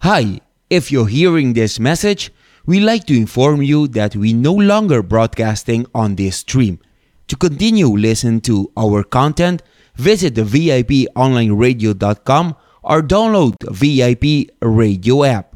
Hi, if you're hearing this message, we'd like to inform you that we no longer broadcasting on this stream. To continue listen to our content, visit the VIPonlineradio.com or download the VIP radio app.